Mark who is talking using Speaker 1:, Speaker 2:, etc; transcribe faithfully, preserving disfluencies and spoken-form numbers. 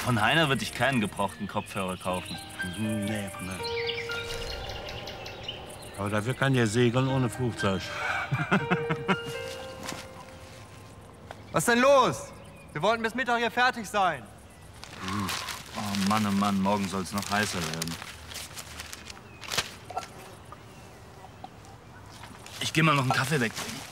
Speaker 1: Von Heiner würde ich keinen gebrauchten Kopfhörer kaufen.
Speaker 2: Nee, nee. Aber dafür kann der segeln ohne Flugzeug.
Speaker 3: Was ist denn los? Wir wollten bis Mittag hier fertig sein.
Speaker 1: Oh Mann, oh Mann, morgen soll es noch heißer werden. Ich gehe mal noch einen Kaffee wegbringen.